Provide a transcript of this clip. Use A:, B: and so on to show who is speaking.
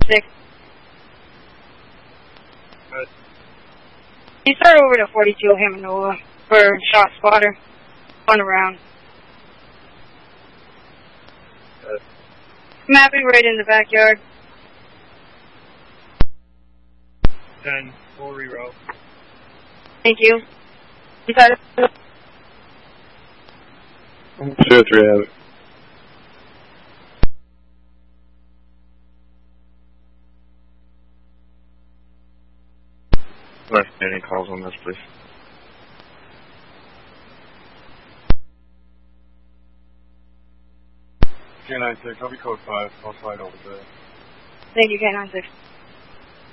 A: 6. You start over to 42 Haminola for shot spotter. On around. Mapping right in the backyard.
B: 10, full reroll.
A: Thank you. Inside of
C: 203 have it. Right, any calls on this, please?
B: K96, I'll be code 5. I'll slide over there.
A: Thank you, K96.